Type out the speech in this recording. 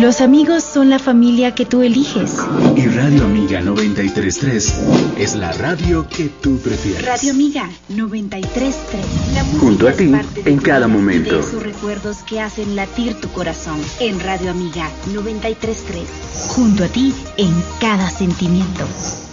Los amigos son la familia que tú eliges. Y Radio Amiga 93.3 es la radio que tú prefieres. Radio Amiga 93.3. La música junto a ti, es parte de en tu cada vida y momento. de esos recuerdos que hacen latir tu corazón. En Radio Amiga 93.3. Junto a ti, en cada sentimiento.